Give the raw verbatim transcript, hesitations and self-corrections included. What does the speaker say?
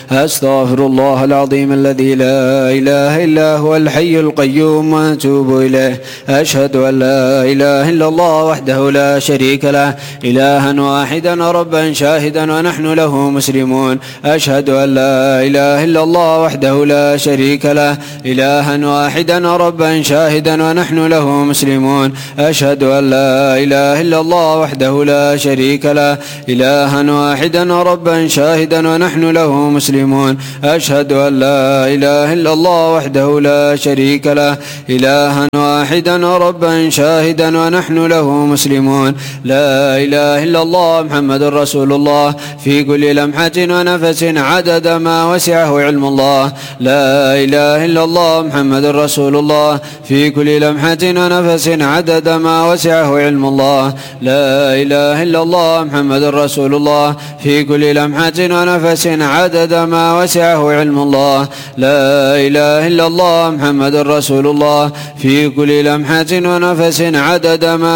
أستغفر الله العظيم الذي لا إله إلا هو الحي القيوم وأتوب إليه. أشهد أن لا إله إلا الله وحده لا شريك له إلها واحدا ربا شاهدا ونحن له مسلمون. أشهد أن لا إله إلا الله وحده لا شريك له إلها واحدا ربا شاهدا ونحن له مسلمون. أشهد أن لا إله إلا الله وحده لا شريك له إلها واحدا ربا شاهدا ونحن له مسلمون. أشهد أن لا إله إلا الله وحده لا شريك له إلها واحدا ربا شاهدا ونحن له مسلمون. لا إله إلا الله محمد رسول الله في كل لمحة ونفس عدد ما وسعه علم الله. لا إله إلا الله محمد رسول الله في كل لمحة ونفس عدد ما وسعه علم الله. لا إله إلا الله محمد رسول الله في كل لمحة ونفس عدد ما وسعه علم الله. لا إله إلا الله محمد رسول الله في كل لمحة ونفس عدد ما